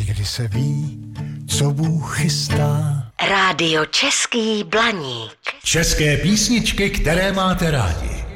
Někdy se ví, co Bůh chystá. Rádio Český Blaník. České písničky, které máte rádi.